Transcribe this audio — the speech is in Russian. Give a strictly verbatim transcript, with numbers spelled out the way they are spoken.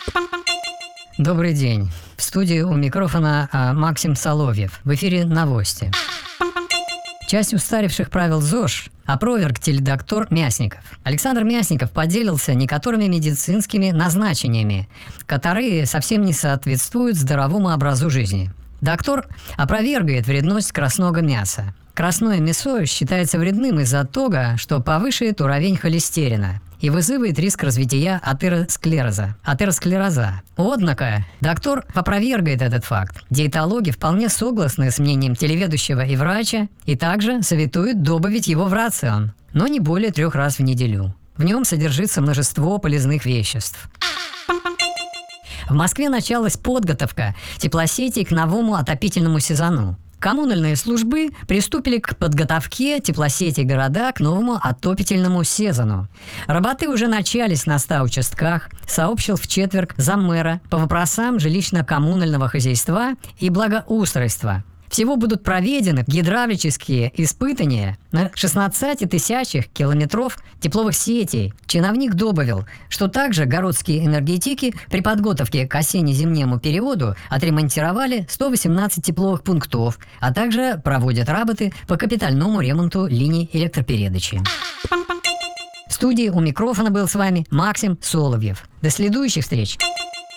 Добрый день. В студии у микрофона а, Максим Соловьев. В эфире новости. Часть устаревших правил ЗОЖ опроверг теледоктор Мясников. Александр Мясников поделился некоторыми медицинскими назначениями, которые совсем не соответствуют здоровому образу жизни. Доктор опровергает вредность красного мяса. Красное мясо считается вредным из-за того, что повышает уровень холестерина и вызывает риск развития атеросклероза. атеросклероза. Однако доктор опровергает этот факт. Диетологи вполне согласны с мнением телеведущего и врача и также советуют добавить его в рацион, но не более трех раз в неделю. В нем содержится множество полезных веществ. В Москве началась подготовка теплосетей к новому отопительному сезону. Коммунальные службы приступили к подготовке теплосетей города к новому отопительному сезону. Работы уже начались на ста участках, сообщил в четверг заммэра по вопросам жилищно-коммунального хозяйства и благоустройства. Всего будут проведены гидравлические испытания на шестнадцати тысячах километров тепловых сетей. Чиновник добавил, что также городские энергетики при подготовке к осенне-зимнему периоду отремонтировали сто восемнадцать тепловых пунктов, а также проводят работы по капитальному ремонту линий электропередачи. В студии у микрофона был с вами Максим Соловьев. До следующих встреч!